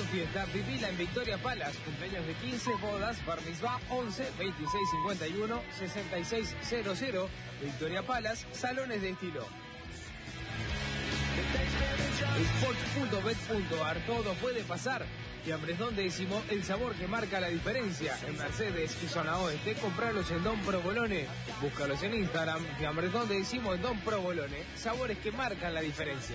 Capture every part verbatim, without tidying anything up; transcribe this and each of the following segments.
fiesta, vivila en Victoria Palace. Cumpleaños de quince, bodas, bar mitzvah, once, veintiséis cincuenta y uno, sesenta y seis cero cero. Victoria Palace, salones de estilo. Sports punto bet punto ar, todo puede pasar. Fiambres Décimo, el sabor que marca la diferencia. En Mercedes y zona oeste, compralos en Don Provolone. Búscalos en Instagram, Fiambres Décimo en Don Provolone. Sabores que marcan la diferencia.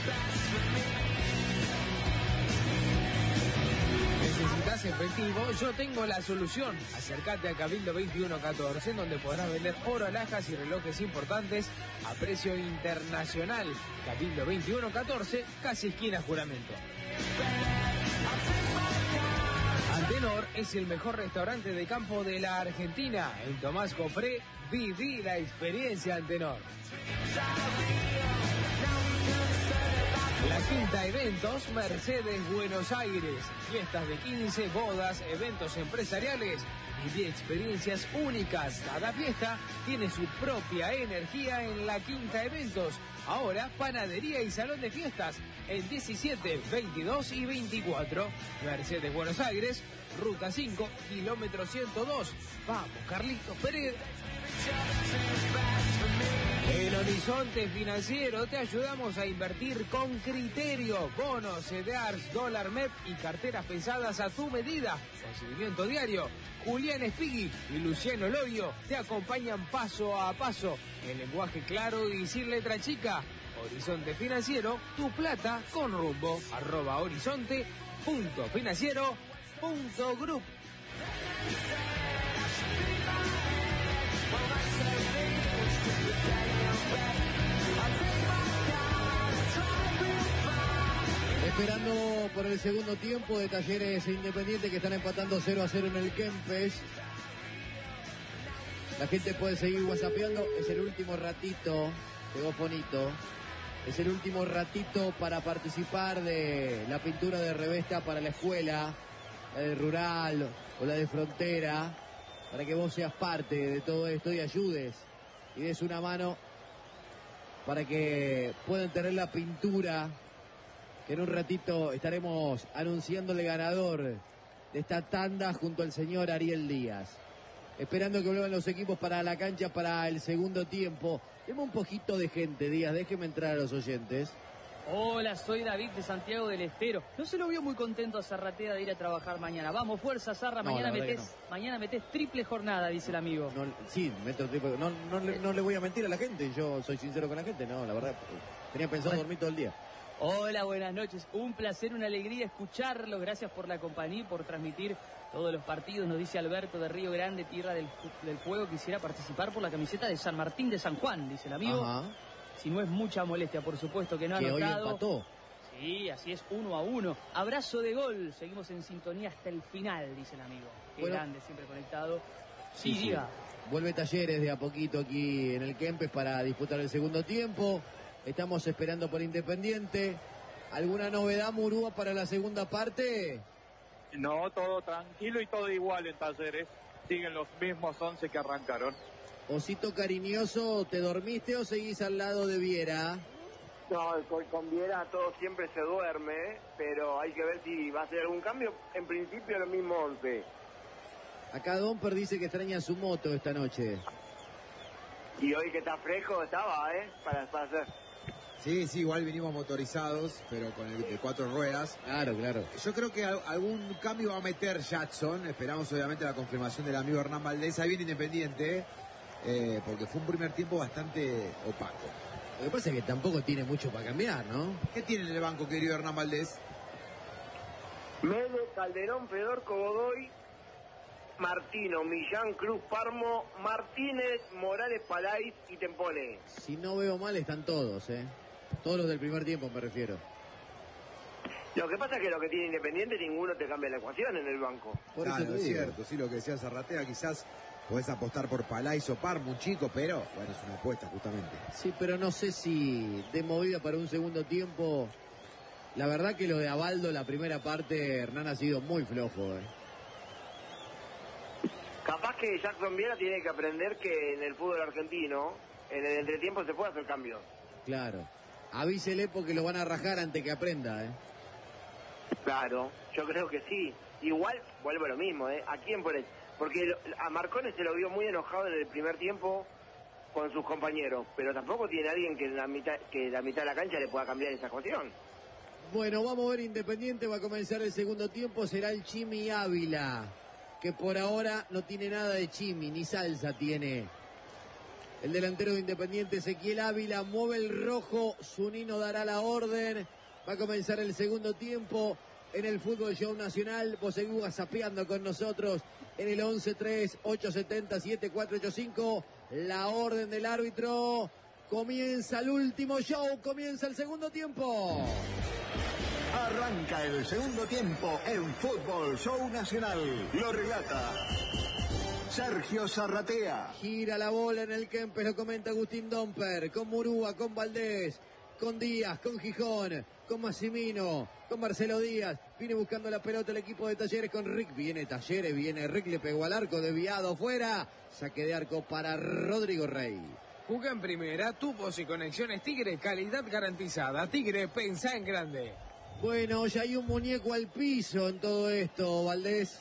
¿Necesitas efectivo? Yo tengo la solución. Acércate a Cabildo veintiuno catorce, donde podrás vender oro, alhajas y relojes importantes a precio internacional. Cabildo veintiuno catorce, casi esquina Juramento. Antenor es el mejor restaurante de campo de la Argentina. En Tomás Cofré, viví la experiencia Antenor. La Quinta Eventos, Mercedes, Buenos Aires. Fiestas de quince, bodas, eventos empresariales. Viví experiencias únicas. Cada fiesta tiene su propia energía en La Quinta Eventos. Ahora, panadería y salón de fiestas en diecisiete, veintidós y veinticuatro. Mercedes, Buenos Aires, ruta cinco, kilómetro ciento dos. Vamos, Carlitos Pérez. En Horizonte Financiero te ayudamos a invertir con criterio. Bonos, C D Rs, dólar M E P y carteras pensadas a tu medida. Con seguimiento diario, Julián Espigui y Luciano Lorio te acompañan paso a paso en lenguaje claro y sin letra chica. Horizonte Financiero, tu plata con rumbo. Arroba horizonte punto financiero punto group. Esperando por el segundo tiempo de Talleres Independiente, que están empatando cero a cero en el Kempes. La gente puede seguir whatsappeando. Es el último ratito, llegó Fonito. Es el último ratito para participar de la pintura de revesta para la escuela, la de rural o la de frontera, para que vos seas parte de todo esto y ayudes y des una mano para que puedan tener la pintura, que en un ratito estaremos anunciándole ganador de esta tanda junto al señor Ariel Díaz. Esperando que vuelvan los equipos para la cancha para el segundo tiempo. Tenemos un poquito de gente, Díaz, déjeme entrar a los oyentes. Hola, soy David de Santiago del Estero. No se lo vio muy contento a Zarratea de ir a trabajar mañana. Vamos, fuerza, Zarra, no, mañana metés, no. mañana metés triple jornada, dice el amigo. No, sí, meto triple, no, no, le, no le voy a mentir a la gente, yo soy sincero con la gente, no, la verdad, tenía pensado bueno. dormir todo el día. Hola, buenas noches. Un placer, una alegría escucharlo. Gracias por la compañía y por transmitir todos los partidos. Nos dice Alberto de Río Grande, Tierra del, del Fuego. Quisiera participar por la camiseta de San Martín de San Juan, dice el amigo. Ajá. Si no es mucha molestia, por supuesto que no ha que anotado. Hoy empató. Sí, así es, uno a uno. Abrazo de gol. Seguimos en sintonía hasta el final, dice el amigo. Qué bueno. Grande, siempre conectado. Sí, sí, diga. Sí. Vuelve Talleres de a poquito aquí en el Kempes para disputar el segundo tiempo. Estamos esperando por Independiente. ¿Alguna novedad, Murúa, para la segunda parte? No, todo tranquilo y todo igual en Talleres. Siguen los mismos once que arrancaron. Osito cariñoso, ¿te dormiste o seguís al lado de Viera? No, con, con Viera todo siempre se duerme, pero hay que ver si va a hacer algún cambio. En principio lo mismo once. Acá Domper dice que extraña su moto esta noche. Y hoy que está fresco estaba, ¿eh? Para, para hacer... Sí, sí, igual vinimos motorizados, pero con el de cuatro ruedas. Claro, claro. Yo creo que algún cambio va a meter Jackson. Esperamos obviamente la confirmación del amigo Hernán Valdés. Ahí viene Independiente, eh, porque fue un primer tiempo bastante opaco. Lo que pasa es que tampoco tiene mucho para cambiar, ¿no? ¿Qué tiene en el banco, querido Hernán Valdés? Mele, Calderón, Fedorco, Godoy, Martino, Millán, Cruz, Parmo, Martínez, Morales, Palais y Tempone. Si no veo mal, están todos, ¿eh? Todos los del primer tiempo, me refiero. Lo que pasa es que lo que tiene Independiente, ninguno te cambia la ecuación en el banco. Por claro, eso es cierto, sí, lo que decía Zarratea, quizás podés apostar por Palais o Parmo, un chico, pero bueno, es una apuesta justamente. Sí, pero no sé si de movida para un segundo tiempo. La verdad que lo de Abaldo, la primera parte, Hernán ha sido muy flojo, ¿eh? Capaz que Jackson Viera tiene que aprender que en el fútbol argentino, en el entretiempo se puede hacer cambios. Claro. Avísele porque lo van a rajar antes que aprenda, ¿eh? Claro, yo creo que sí. Igual, vuelvo a lo mismo, ¿eh? ¿A quién por eso? Porque lo- a Marcone se lo vio muy enojado en el primer tiempo con sus compañeros, pero tampoco tiene alguien que en la mitad, que en la mitad de la cancha le pueda cambiar esa cuestión. Bueno, vamos a ver Independiente, va a comenzar el segundo tiempo, será el Chimi Ávila, que por ahora no tiene nada de Chimi, ni salsa tiene. El delantero de Independiente, Ezequiel Ávila, mueve el rojo, Zunino dará la orden, va a comenzar el segundo tiempo en el Fútbol Show Nacional. Vos seguís whatsappeando con nosotros en el once tres ocho siete cero siete cuatro ocho cinco, la orden del árbitro. Comienza el último show, comienza el segundo tiempo. Arranca el segundo tiempo en Fútbol Show Nacional. Lo relata Sergio Zarratea. Gira la bola en el Kempes, lo comenta Agustín Domper, con Murúa, con Valdés, con Díaz, con Gijón, con Massimino, con Marcelo Díaz. Viene buscando la pelota el equipo de Talleres con Rick. Viene Talleres, viene Rick, le pegó al arco, desviado fuera. Saque de arco para Rodrigo Rey. Juega en primera, tubos y conexiones Tigre, calidad garantizada. Tigre, pensá en grande. Bueno, ya hay un muñeco al piso en todo esto, Valdés.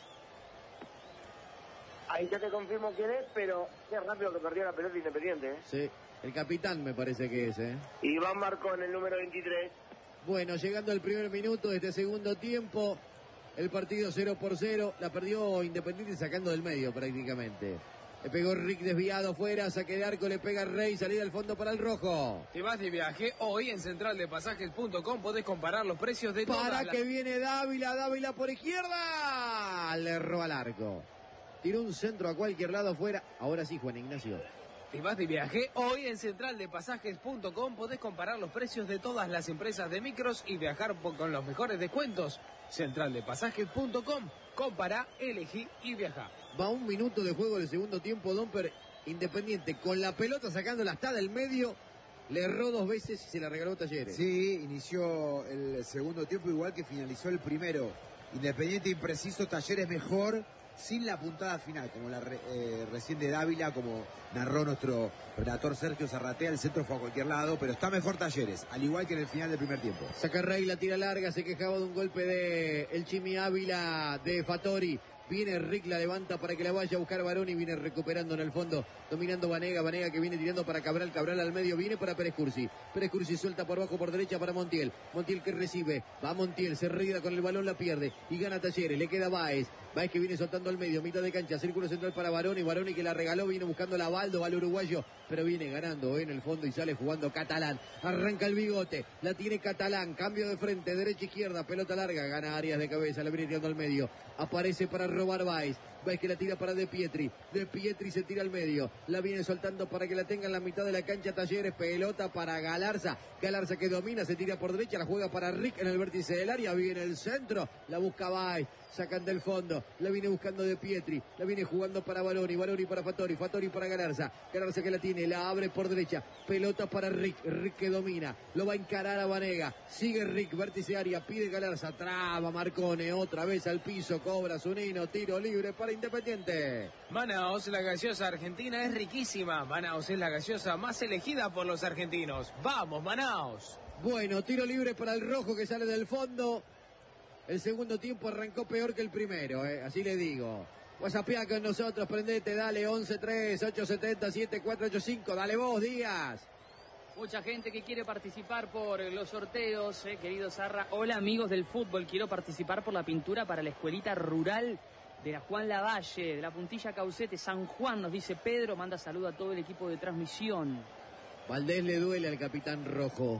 Ahí ya te confirmo quién es, pero qué rápido que perdió la pelota Independiente, ¿eh? Sí, el capitán me parece que es, ¿eh? Iván Marcón, el número veintitrés. Bueno, llegando al primer minuto de este segundo tiempo, el partido cero por cero, la perdió Independiente sacando del medio prácticamente. Le pegó Rick desviado fuera, saque de arco, le pega Rey, salida al fondo para el rojo. Te vas de viaje, hoy en central de pasajes punto com podés comparar los precios de todas Para las... que viene Dávila, Dávila por izquierda, le erró al arco. Tiró un centro a cualquier lado fuera, ahora sí Juan Ignacio. Te vas de viaje, hoy en central de pasajes punto com podés comparar los precios de todas las empresas de micros y viajar po- con los mejores descuentos. central de pasajes punto com, compara, elegí y viaja. Va un minuto de juego del segundo tiempo, Domper. Independiente con la pelota sacándola hasta del medio, le erró dos veces y se la regaló Talleres. Sí, inició el segundo tiempo igual que finalizó el primero. Independiente impreciso, Talleres mejor, sin la puntada final, como la re, eh, recién de Dávila, como narró nuestro relator Sergio Zarratea. El centro fue a cualquier lado, pero está mejor Talleres, al igual que en el final del primer tiempo. Saca Rey, la tira larga, se quejaba de un golpe de el Chimi Ávila de Fattori. Viene Rick, la levanta para que la vaya a buscar Baroni, viene recuperando en el fondo, dominando Vanega, Vanega que viene tirando para Cabral, Cabral al medio, viene para Pérez Cursi. Pérez Cursi suelta por abajo, por derecha para Montiel. Montiel que recibe, va Montiel, se ríe con el balón, la pierde y gana Talleres, le queda Báez. Báez que viene soltando al medio, mitad de cancha, círculo central para Baroni, Baroni que la regaló, viene buscando la Baldo, va al uruguayo, pero viene ganando en el fondo y sale jugando Catalán. Arranca el bigote, la tiene Catalán, cambio de frente, derecha izquierda, pelota larga, gana Arias de cabeza, la viene tirando al medio, aparece para robar Báez. Báez que la tira para De Pietri, De Pietri se tira al medio, la viene soltando para que la tenga en la mitad de la cancha Talleres, pelota para Galarza, Galarza que domina, se tira por derecha, la juega para Rick en el vértice del área, viene el centro, la busca Báez, sacan del fondo, la viene buscando De Pietri, la viene jugando para Baroni, Baroni para Fattori, Fattori para Galarza, Galarza que la tiene, la abre por derecha, pelota para Rick, Rick que domina, lo va a encarar a Vanega, sigue Rick, vértice área, pide Galarza, traba Marcone, otra vez al piso, cobra Zunino, tiro libre para Independiente. Manaos, la gaseosa argentina es riquísima. Manaos es la gaseosa más elegida por los argentinos. ¡Vamos, Manaos! Bueno, tiro libre para el rojo que sale del fondo. El segundo tiempo arrancó peor que el primero, eh, así le digo. WhatsAppea con nosotros, prendete, dale, once tres ocho siete cero siete cuatro ocho cinco, dale vos, Díaz. Mucha gente que quiere participar por los sorteos, eh, querido Zarra. Hola amigos del fútbol, quiero participar por la pintura para la escuelita rural de la Juan Lavalle, de la Puntilla Caucete, San Juan, nos dice Pedro, manda saludo a todo el equipo de transmisión. Valdés le duele al capitán rojo.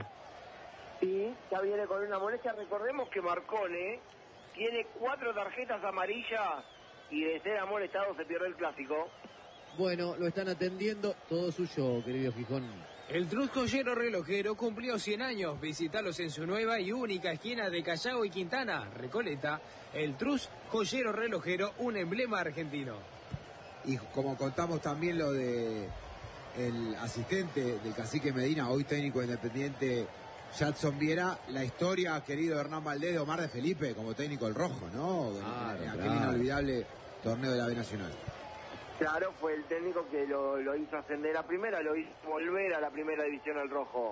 Sí, ya viene con una molestia. Recordemos que Marcone tiene cuatro tarjetas amarillas y de ser amolestado se pierde el clásico. Bueno, lo están atendiendo, todo suyo, querido Gijón. El Trus Joyero Relojero cumplió cien años. Visítalos en su nueva y única esquina de Callao y Quintana, Recoleta. El Trus Joyero Relojero, un emblema argentino. Y como contamos también lo de el asistente del cacique Medina, hoy técnico independiente, Jadson Viera, la historia, querido Hernán Valdés, de Omar de Felipe como técnico del Rojo, ¿no? Claro, Aquel claro. inolvidable torneo de la B Nacional. Claro, fue el técnico que lo, lo hizo ascender a primera, lo hizo volver a la primera división al rojo.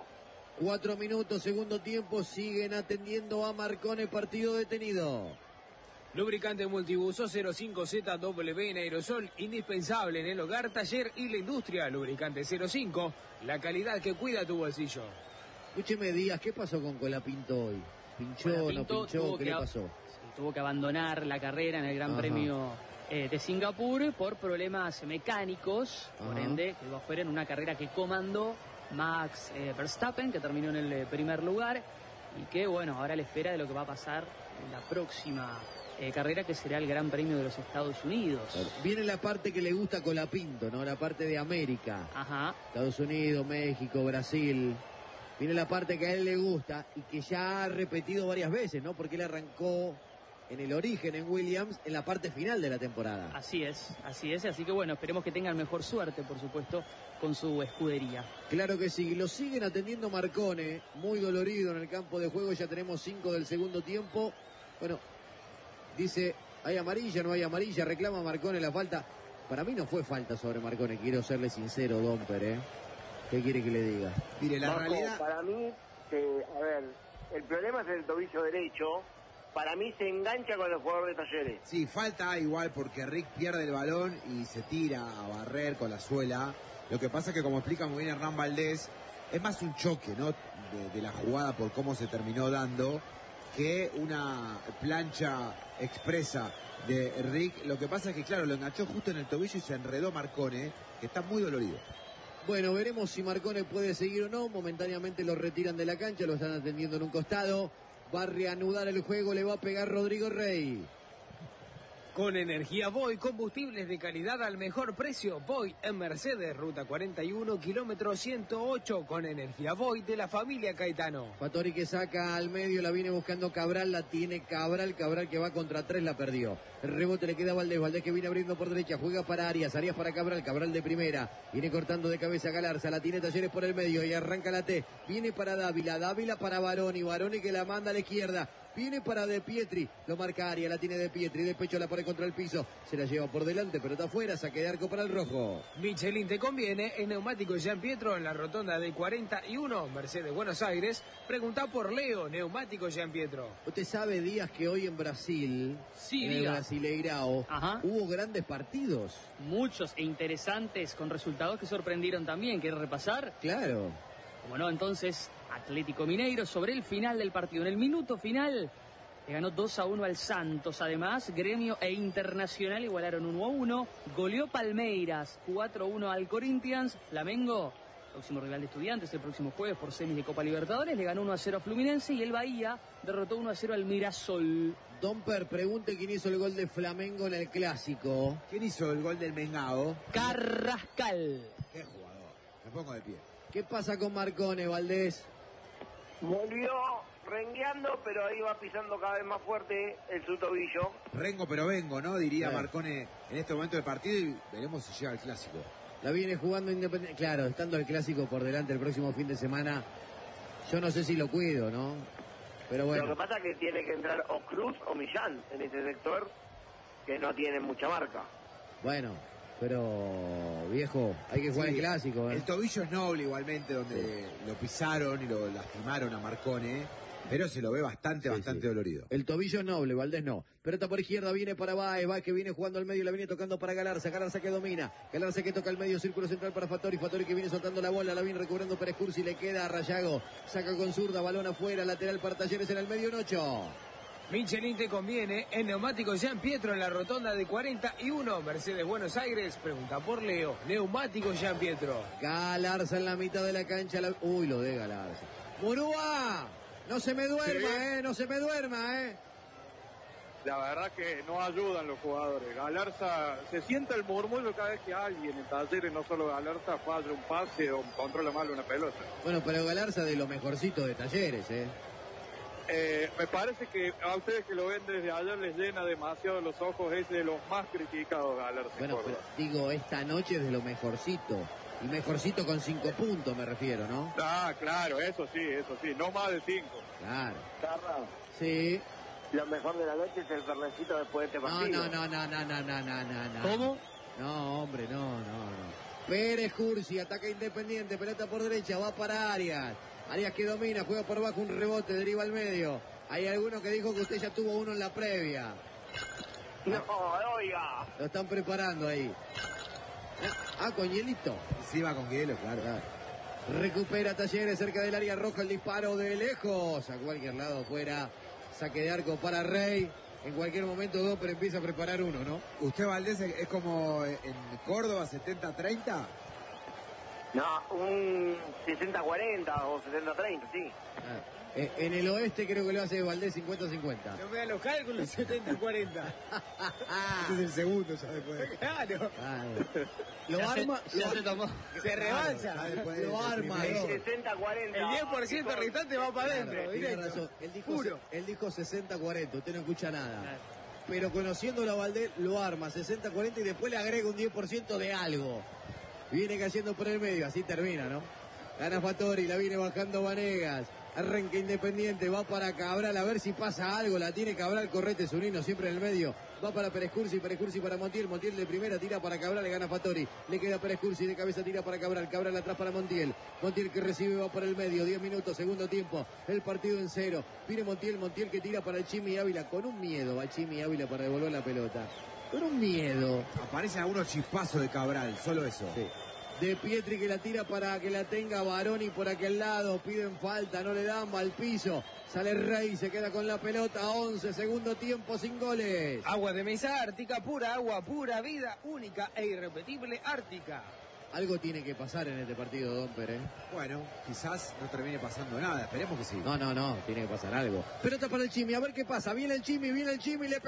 Cuatro minutos, segundo tiempo, siguen atendiendo a Marcone, partido detenido. Lubricante multibuso cero cinco Z W en aerosol, indispensable en el hogar, taller y la industria. Lubricante cero cinco, la calidad que cuida tu bolsillo. Escúcheme, Díaz, ¿qué pasó con Colapinto hoy? ¿Pinchó, Bueno, no Pinto pinchó? tuvo ¿Qué que le a- pasó? Sí, tuvo que abandonar la carrera en el Gran Ajá. Premio eh, de Singapur por problemas mecánicos. Por Ajá. ende, quedó afuera en una carrera que comandó Max eh, Verstappen, que terminó en el eh, primer lugar. Y que, bueno, ahora le espera de lo que va a pasar en la próxima eh, carrera, que será el Gran Premio de los Estados Unidos. Viene la parte que le gusta a Colapinto, ¿no? La parte de América. Ajá. Estados Unidos, México, Brasil. Viene la parte que a él le gusta y que ya ha repetido varias veces, ¿no? Porque él arrancó en el origen en Williams en la parte final de la temporada. Así es, así es. Así que, bueno, esperemos que tengan mejor suerte, por supuesto, con su escudería. Claro que sí, lo siguen atendiendo Marcone, muy dolorido en el campo de juego, ya tenemos cinco del segundo tiempo. Bueno, dice, hay amarilla, no hay amarilla, reclama Marcone la falta. Para mí no fue falta sobre Marcone, quiero serle sincero, Domper, ¿eh? ¿Qué quiere que le diga? Mire, la Marco, realidad... para mí, eh, a ver, el problema es el tobillo derecho. Para mí se engancha con el jugador de Talleres. Sí, falta igual porque Rick pierde el balón y se tira a barrer con la suela. Lo que pasa es que, como explica muy bien Hernán Valdés, es más un choque, ¿no? De, de la jugada por cómo se terminó dando que una plancha expresa de Rick. Lo que pasa es que, claro, lo enganchó justo en el tobillo y se enredó Marcone, que está muy dolorido. Bueno, veremos si Marcone puede seguir o no. Momentáneamente lo retiran de la cancha, lo están atendiendo en un costado. Va a reanudar el juego, le va a pegar Rodrigo Rey. Con energía Boy, combustibles de calidad al mejor precio. Boy en Mercedes, ruta cuarenta y uno, kilómetro ciento ocho. Con energía Boy de la familia Caetano. Fattori que saca al medio, la viene buscando Cabral, la tiene Cabral, Cabral que va contra tres, la perdió. El rebote le queda a Valdés, Valdés que viene abriendo por derecha, juega para Arias, Arias para Cabral, Cabral de primera, viene cortando de cabeza a Galarza, la tiene Talleres por el medio y arranca la T, viene para Dávila, Dávila para Baroni, Baroni que la manda a la izquierda. Viene para De Pietri, lo marca Arias, la tiene De Pietri, de pecho la pone contra el piso, se la lleva por delante, pero está afuera, saque de arco para el rojo. Michelin te conviene, en Neumáticos Jean Pietro en la rotonda de cuarenta y uno, Mercedes Buenos Aires. Pregunta por Leo, Neumáticos Jean Pietro. Usted sabe, Díaz, que hoy en Brasil, Sí, en el diga. Brasileirao, Ajá. hubo grandes partidos. Muchos e interesantes con resultados que sorprendieron también. ¿Quiere repasar? Claro. Bueno, entonces, Atlético Mineiro sobre el final del partido. En el minuto final le ganó dos a uno al Santos. Además, Gremio e Internacional igualaron uno a uno. Goleó Palmeiras cuatro a uno al Corinthians. Flamengo, próximo rival de Estudiantes, el próximo jueves por semis de Copa Libertadores, le ganó uno a cero a Fluminense. Y el Bahía derrotó uno a cero al Mirasol. Domper, pregunte quién hizo el gol de Flamengo en el Clásico. ¿Quién hizo el gol del Mengao? Carrascal. Qué jugador. Me pongo de pie. ¿Qué pasa con Marcone, Valdés? Volvió rengueando, pero ahí va pisando cada vez más fuerte el su tobillo. Rengo pero vengo, ¿no? Diría Sí. Marcone en este momento del partido y veremos si llega al Clásico. La viene jugando Independiente. Claro, estando el Clásico por delante el próximo fin de semana, yo no sé si lo cuido, ¿no? Pero Lo que bueno, pasa es que tiene que entrar o Cruz o Millán en ese sector, que no tienen mucha marca. bueno, pero viejo, hay que jugar Sí, el Clásico, ¿eh? El tobillo es noble igualmente, donde lo pisaron y lo lastimaron a Marcone, pero se lo ve bastante, Sí, bastante sí. dolorido. El tobillo es noble, Valdés no. Pelota por izquierda, viene para Baez, Baez que viene jugando al medio, la viene tocando para Galarza, Galarza que domina, Galarza que toca el medio, círculo central para Fattori, Fattori que viene soltando la bola, la viene recuperando Pérez Cursi, le queda a Rayago, saca con zurda, balón afuera, lateral para Talleres en el medio, en ocho. Michelin te conviene, en Neumáticos Jean Pietro en la rotonda de cuarenta y uno, Mercedes Buenos Aires. Pregunta por Leo, Neumáticos Jean Pietro. Galarza en la mitad de la cancha, la... uy, lo de Galarza. Murúa, no se me duerma, Sí. eh, no se me duerma, eh. La verdad que no ayudan los jugadores. Galarza, se siente el murmullo cada vez que alguien en Talleres, no solo Galarza, falla un pase o controla mal una pelota. Bueno, pero Galarza de lo mejorcito de Talleres, eh. Eh, me parece que a ustedes que lo ven desde ayer les llena demasiado los ojos, es de los más criticados Galarza. en Bueno, Córdoba. pero digo, esta noche es de lo mejorcito. Y mejorcito con cinco puntos, me refiero, ¿no? Ah, claro, eso sí, eso sí, no más de cinco. Claro. Carra, Sí. lo mejor de la noche es el fernecito después de este No, partido. no, no, no, no, no, no, no, no, no. ¿Cómo? No, hombre, no, no, no. Pérez Cursi, ataca Independiente, pelota por derecha, va para Arias. Arias que domina, juega por abajo, un rebote, deriva al medio. Hay alguno que dijo que usted ya tuvo uno en la previa. No, oiga. Lo están preparando ahí. Ah, con hielito. Sí, va con hielo, claro. claro. Recupera Talleres cerca del área roja, el disparo de lejos. A cualquier lado fuera. Saque de arco para Rey. En cualquier momento Doper empieza a preparar uno, ¿no? ¿Usted, Valdés, es como en Córdoba setenta treinta? No, un sesenta cuarenta o setenta treinta, sí. Ah. En el oeste creo que lo hace Valdés cincuenta cincuenta. No me dan los cálculos, setenta cuarenta. Este es el segundo ya después. Claro. Ah, lo Ya se- arma, ya lo, se tomó. Se rebalsa. Ya después lo del arma. primero. ¿no? sesenta cuarenta. El diez por ciento restante va para adentro. Tiene Directo. razón. Él dijo, Juro. él dijo sesenta cuarenta, usted no escucha nada. Claro. Pero conociéndolo a Valdés, lo arma sesenta cuarenta y después le agrega un diez por ciento de algo. Viene cayendo por el medio, así termina, ¿no? Gana Fattori, la viene bajando Vanegas. Arranca Independiente, va para Cabral, a ver si pasa algo, la tiene Cabral, Correte, Zunino, siempre en el medio, va para Perescursi, Perescursi para Montiel, Montiel de primera, tira para Cabral, le gana Fattori, le queda Perescursi, de cabeza tira para Cabral, Cabral atrás para Montiel, Montiel que recibe, va por el medio, diez minutos, segundo tiempo, el partido en cero, viene Montiel, Montiel que tira para el Chimi Ávila, con un miedo, va Chimi Ávila para devolver la pelota, con un miedo. Aparecen algunos chispazos de Cabral, solo eso. Sí. De Pietri que la tira para que la tenga Baroni por aquel lado. Piden falta, no le dan, va al piso. Sale Rey, se queda con la pelota. once, segundo tiempo, sin goles. Agua de mesa Ártica, pura agua, pura vida, única e irrepetible Ártica. Algo tiene que pasar en este partido, Don Pérez. Bueno, quizás no termine pasando nada, esperemos que sí. No, no, no, tiene que pasar algo. Pelota para el Chimi, a ver qué pasa. Viene el Chimi, viene el Chimi, le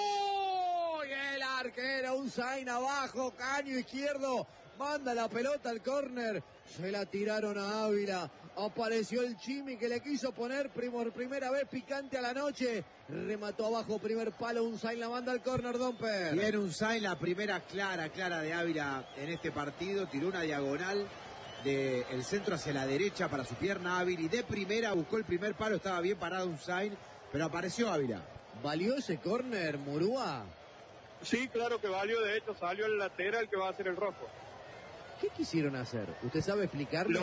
pegó. Y el arquero, un zain abajo, caño izquierdo. Manda la pelota al córner. Se la tiraron a Ávila. Apareció el Chimi que le quiso poner por primera vez picante a la noche. Remató abajo, primer palo. Un zain la manda al córner, Domper. Viene un Sainz, la primera clara, clara de Ávila en este partido. Tiró una diagonal del centro hacia la derecha para su pierna Ávila. Y de primera buscó el primer palo. Estaba bien parado un Sainz, pero apareció Ávila. ¿Valió ese córner, Murúa? Sí, claro que valió, de hecho salió el lateral que va a ser el rojo. ¿Qué quisieron hacer? ¿Usted sabe explicarlo?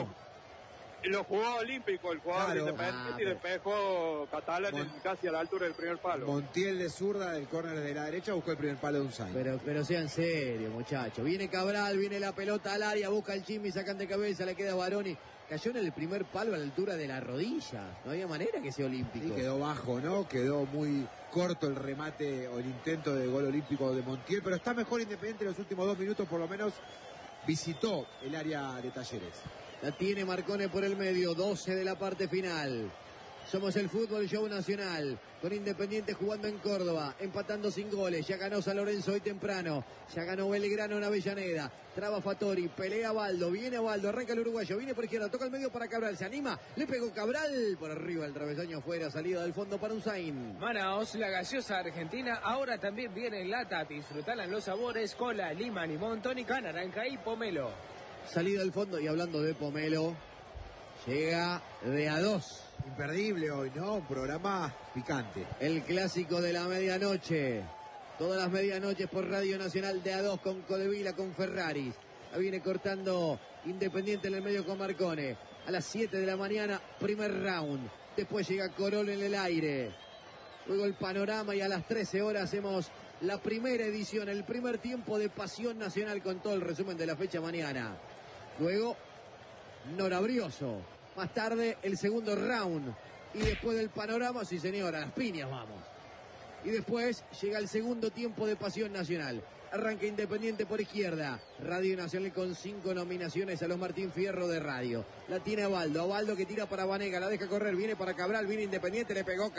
Lo, lo jugó Olímpico, el jugador Claro. de Independiente, Ah, y despejó Catalán Mon- en- casi a la altura del primer palo. Montiel de zurda del córner de la derecha buscó el primer palo de un Sainz. Pero, pero sean serios, muchachos. Viene Cabral, viene la pelota al área, busca el Chimi, sacan de cabeza, le queda Baroni. Cayó en el primer palo a la altura de la rodilla. No había manera que sea olímpico. Sí, quedó bajo, ¿no? Quedó muy corto el remate o el intento de gol olímpico de Montiel, pero está mejor Independiente en los últimos dos minutos, por lo menos visitó el área de Talleres. La tiene Marcone por el medio, doce de la parte final. Somos el Fútbol Show Nacional, con Independiente jugando en Córdoba, empatando sin goles. Ya ganó San Lorenzo hoy temprano, ya ganó Belgrano en Avellaneda. Traba Fattori, pelea Baldo, viene Baldo, arranca el uruguayo, viene por izquierda, toca el medio para Cabral, se anima, le pegó Cabral, por arriba el travesaño fuera, salida del fondo para un Zain. Manaos, la gaseosa argentina, ahora también viene en lata. Disfrutala en los sabores, cola, lima, limón, tónica, naranja y pomelo. Salida del fondo y hablando de Pomelo, llega de a dos. Imperdible hoy, ¿no? Un programa picante. El clásico de la medianoche. Todas las medianoches por Radio Nacional de A dos con Codevila, con Ferraris. La viene cortando Independiente en el medio con Marcone. A las siete de la mañana, primer round. Después llega Corol en el aire. Luego el panorama y a las trece horas hacemos la primera edición, el primer tiempo de Pasión Nacional con todo el resumen de la fecha mañana. Luego, Norabrioso. Más tarde, el segundo round. Y después del panorama, sí señora, las piñas vamos. Y después llega el segundo tiempo de Pasión Nacional. Arranca Independiente por izquierda. Radio Nacional con cinco nominaciones a los Martín Fierro de radio. La tiene Abaldo. Abaldo que tira para Vanega. La deja correr. Viene para Cabral. Viene Independiente. Le pegó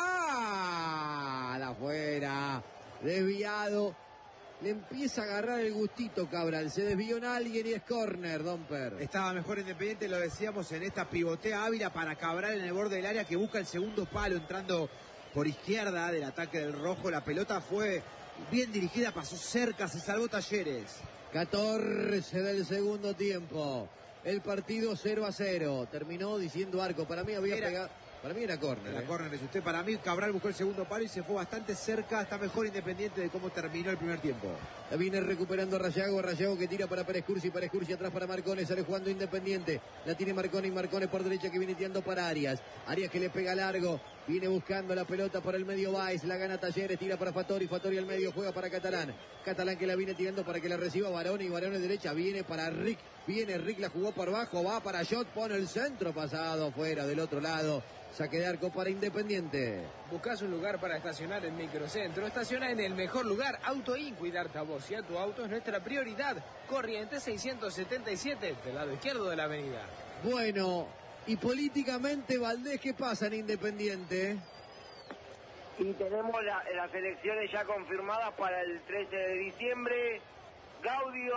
Cabral. Afuera. Desviado. Le empieza a agarrar el gustito Cabral. Se desvió en alguien y es córner, Domper. Estaba mejor Independiente, lo decíamos, en esta pivotea Ávila para Cabral en el borde del área que busca el segundo palo entrando por izquierda del ataque del rojo. La pelota fue bien dirigida, pasó cerca, se salvó Talleres. catorce del segundo tiempo. El partido cero a cero. Terminó diciendo Arco. Para mí había Era, pegado. Para mí era córner. La ¿eh? córner es usted. Para mí, Cabral buscó el segundo palo y se fue bastante cerca. Está mejor Independiente de cómo terminó el primer tiempo. La viene recuperando Rayago. Rayago que tira para Pérez Cursi. Pérez Cursi atrás para Marcone. Sale jugando Independiente. La tiene Marcone y Marcone por derecha que viene tirando para Arias. Arias que le pega largo. Viene buscando la pelota por el medio Báez. La gana Talleres. Tira para Fattori. Fattori al medio. Juega para Catalán. Catalán que la viene tirando para que la reciba Baroni. Baroni derecha. Viene para Rick. Viene Rick. La jugó por abajo. Va para Jot. Pone el centro pasado afuera del otro lado. Saque de arco para Independiente. Buscás un lugar para estacionar en Microcentro. Estaciona en el mejor lugar. Auto In. Cuidarte a vos y a tu auto es nuestra prioridad. Corrientes seiscientos setenta y siete, del lado izquierdo de la avenida. Bueno, y políticamente, Valdés, ¿qué pasa en Independiente? Y tenemos la- las elecciones ya confirmadas para el trece de diciembre. Gaudio,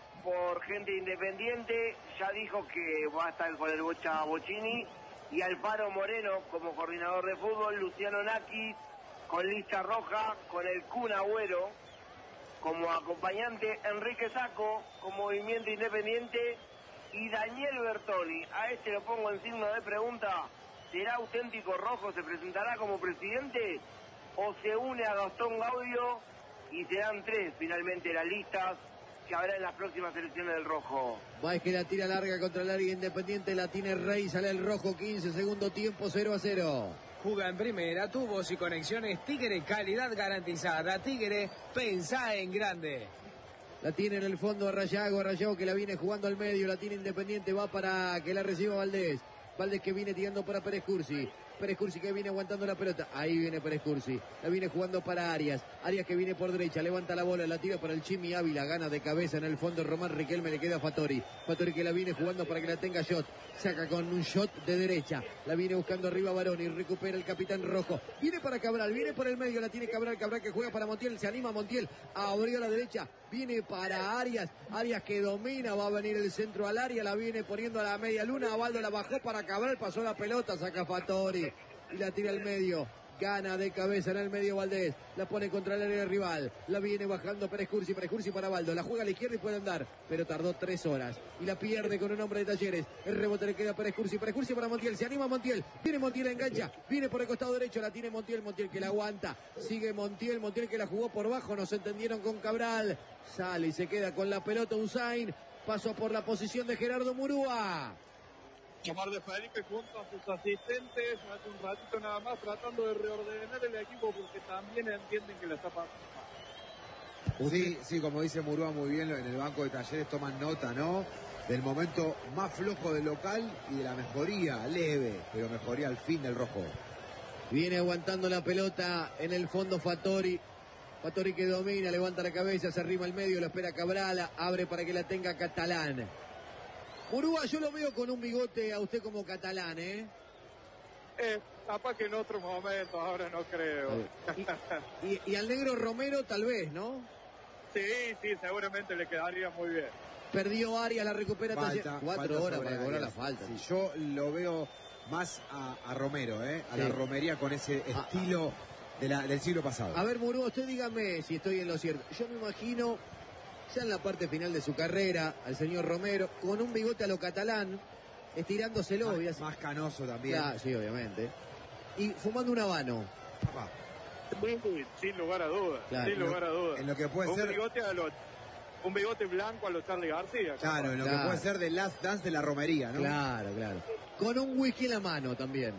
por gente independiente, ya dijo que va a estar con el Bocha Bocini. Y Alfaro Moreno como coordinador de fútbol. Luciano Naki con lista roja, con el Kun Agüero como acompañante. Enrique Sacco con Movimiento Independiente. Y Daniel Bertoni, a este lo pongo en signo de pregunta. ¿Será auténtico rojo? ¿Se presentará como presidente? ¿O se une a Gastón Gaudio? Y serán tres finalmente las listas que habrá en las próximas elecciones del rojo. Báez que la tira larga contra el área Independiente. La tiene Rey. Sale el rojo. quince, segundo tiempo. cero a cero. Juga en primera, tubos y conexiones Tigre, calidad garantizada. Tigre, pensá en grande. La tiene en el fondo a Rayago. Rayago que la viene jugando al medio. La tiene Independiente. Va para que la reciba Valdés. Valdés que viene tirando para Pérez Cursi. Pérez Cursi que viene aguantando la pelota. Ahí viene Pérez Cursi. La viene jugando para Arias. Arias que viene por derecha. Levanta la bola. La tira para el Chimi Ávila. Gana de cabeza en el fondo Román Riquelme. Le queda a Fattori. Fattori que la viene jugando para que la tenga Shot. Saca con un shot de derecha. La viene buscando arriba Baroni. Recupera el capitán rojo. Viene para Cabral. Viene por el medio. La tiene Cabral. Cabral que juega para Montiel. Se anima Montiel. Abrió a la derecha. Viene para Arias. Arias que domina. Va a venir el centro al área. La viene poniendo a la media luna. Abaldo la bajó para Cabral. Pasó la pelota. Saca Fattori. Y la tira al medio. Gana de cabeza en el medio Valdés. La pone contra el área rival. La viene bajando Pérez Cursi. Pérez Cursi para Baldo. La juega a la izquierda y puede andar. Pero tardó tres horas. Y la pierde con un hombre de Talleres. El rebote le queda a Pérez Cursi. Pérez Cursi para Montiel. Se anima Montiel. Viene Montiel, engancha. Viene por el costado derecho. La tiene Montiel. Montiel que la aguanta. Sigue Montiel. Montiel que la jugó por bajo. No se entendieron con Cabral. Sale y se queda con la pelota Usain. Pasó por la posición de Gerardo Murúa. Omar de Felipe junto a sus asistentes hace un ratito nada más tratando de reordenar el equipo porque también entienden que la está pasando. Sí, sí, como dice Murúa muy bien, en el banco de Talleres toman nota, ¿no? Del momento más flojo del local y de la mejoría, leve, pero mejoría al fin del rojo. Viene aguantando la pelota en el fondo Fattori. Fattori que domina, levanta la cabeza, se arrima al medio, lo espera Cabral, abre para que la tenga Catalán. Murúa, yo lo veo con un bigote a usted como Catalán, ¿eh? Eh, capaz que en otro momento, ahora no creo. Y, y, y al negro Romero tal vez, ¿no? Sí, sí, seguramente le quedaría muy bien. Perdió Arias, la recupera Talleres. Falta, Cuatro falta horas sobre para cobrar la Arias. falta. Sí, yo lo veo más a, a Romero, ¿eh? A Sí. la romería con ese Ah, estilo de la, del siglo pasado. A ver, Murúa, usted dígame si estoy en lo cierto. Yo me imagino, ya en la parte final de su carrera, al señor Romero, con un bigote a lo catalán, estirándoselo. más, y así- más canoso también. Claro, sí, obviamente. Y fumando un habano. Papá, Sí, sin lugar a dudas, Claro, sin en lo- lugar a dudas. en lo que puede un ser- bigote a lo- un bigote blanco a los Charlie García. Claro, en lo Claro. que puede ser del Last Dance de la romería, ¿no? Claro, claro. Con un whisky en la mano también.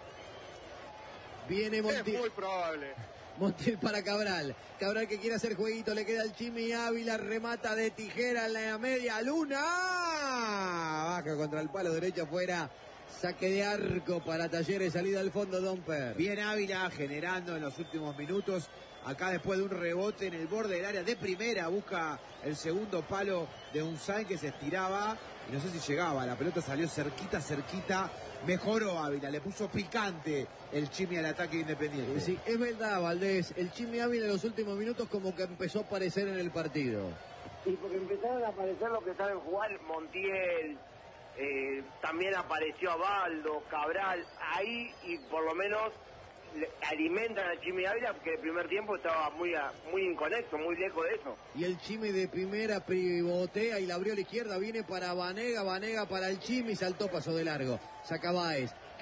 Viene Es Montiel. muy probable. Montiel para Cabral. Cabral que quiere hacer jueguito. Le queda el Chimi Ávila. Remata de tijera en la media luna. Baja contra el palo derecho afuera. Saque de arco para Talleres. Salida al fondo, Domper. Bien Ávila generando en los últimos minutos. Acá después de un rebote en el borde del área de primera. Busca el segundo palo de Unzain que se estiraba. Y no sé si llegaba. La pelota salió cerquita, cerquita. Mejoró Ávila. Le puso picante el Chimi al ataque Independiente. Sí, es verdad, Valdés. El Chimi Ávila en los últimos minutos como que empezó a aparecer en el partido. Y porque empezaron a aparecer los que saben jugar, Montiel, eh, también apareció Abaldo, Cabral, ahí y por lo menos le alimentan a Chimi Ávila porque el primer tiempo estaba muy a- muy inconexo, muy lejos de eso. Y el Chimi de primera pivotea y la abrió a la izquierda. Viene para Vanega, Vanega para el Chimi. Saltó, pasó de largo. Saca Báez,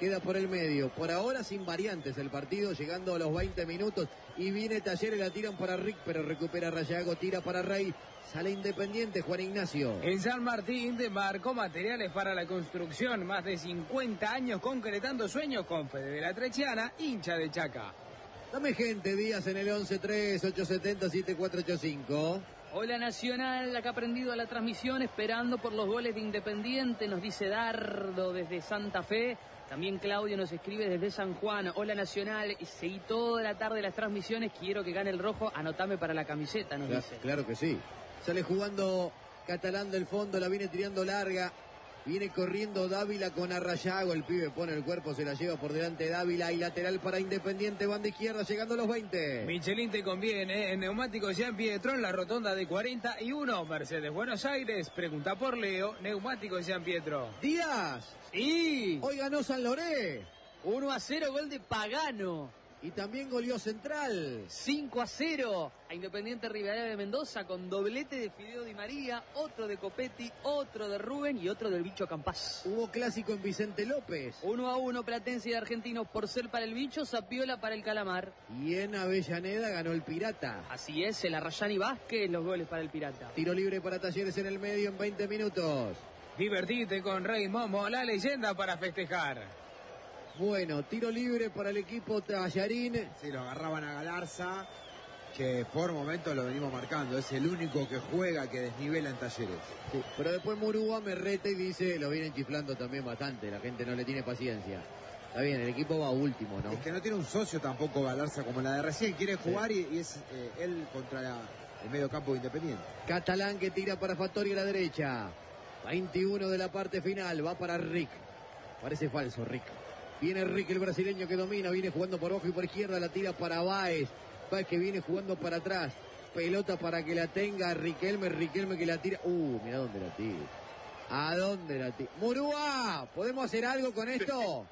queda por el medio. Por ahora sin variantes el partido, llegando a los veinte minutos. Y viene Talleres, la tiran para Rick, pero recupera Rayago, tira para Rey. Sale Independiente, Juan Ignacio. En San Martín demarcó materiales para la construcción. Más de cincuenta años concretando sueños con Fede de la Trechiana, hincha de Chaca. Dame gente, Díaz en el once tres, ocho siete cero, siete cuatro ocho cinco. Hola Nacional, la que ha prendido a la transmisión, esperando por los goles de Independiente, nos dice Dardo desde Santa Fe. También Claudio nos escribe desde San Juan. Hola Nacional, seguí toda la tarde las transmisiones, quiero que gane el rojo, anotame para la camiseta, nos Claro, dice. claro que sí. Sale jugando Catalán del fondo, la viene tirando larga. Viene corriendo Dávila con Arrayago, el pibe pone el cuerpo, se la lleva por delante Dávila y lateral para Independiente, banda izquierda, llegando a los veinte. Michelin te conviene, en neumáticos Jean Pietro en la rotonda de cuarenta y uno, Mercedes Buenos Aires, pregunta por Leo, neumáticos Jean Pietro. Díaz, Sí, hoy ganó San Loré uno a cero, gol de Pagano. y también goleó Central. cinco a cero a Independiente Rivadavia de Mendoza con doblete de Fideo Di María, otro de Copetti, otro de Rubén y otro del Bicho Campás. Hubo clásico en Vicente López. uno a uno Platense de Argentinos, Porcel para el Bicho, Zapiola para el Calamar. Y en Avellaneda ganó el Pirata. Así es, el Arrayani Vázquez, los goles para el Pirata. Tiro libre para Talleres en el medio en veinte minutos. Divertite con Rey Momo, la leyenda para festejar. Bueno, tiro libre para el equipo Tallarín. Sí, lo agarraban a Galarza, que por momentos lo venimos marcando. Es el único que juega, que desnivela en Talleres. Sí, pero después Murúa me reta y dice, lo vienen chiflando también bastante, la gente no le tiene paciencia. Está bien, el equipo va último, ¿no? Es que no tiene un socio tampoco Galarza como la de recién. Quiere jugar sí. y, y es eh, él contra la, el medio campo de Independiente. Catalán que tira para Fattori a la derecha. veintiuno de la parte final, va para Rick. Parece falso, Rick. Viene Rick, el brasileño que domina, viene jugando por abajo y por izquierda, la tira para Báez. Báez que viene jugando para atrás. Pelota para que la tenga Riquelme, Riquelme que la tira. Uh, mira dónde la tira. ¿A dónde la tira? ¡Murúa! ¿Podemos hacer algo con esto?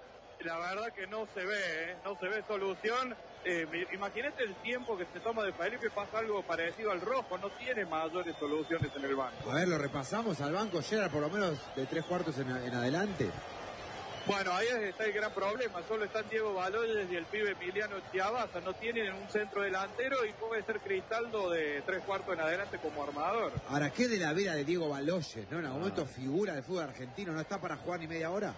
La verdad que no se ve, ¿eh? No se ve solución. Eh, imagínate el tiempo que se toma de Felipe, pasa algo parecido al rojo, no tiene mayores soluciones en el banco. A ver, lo repasamos al banco, llega por lo menos de tres cuartos en, en adelante. Bueno, ahí está el gran problema, solo están Diego Baloyes y el pibe Emiliano Chiabaza, no tienen un centro delantero y puede ser Cristaldo de tres cuartos en adelante como armador. Ahora, ¿qué de la vida de Diego Baloyes, no? En algún momento figura del fútbol argentino, ¿no está para jugar ni media hora?